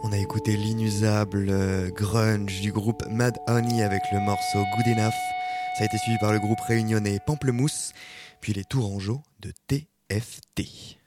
On a écouté l'inusable grunge du groupe Mad Honey avec le morceau Good Enough. Ça a été suivi par le groupe réunionnais Pamplemousse, puis les Tourangeaux de TFT.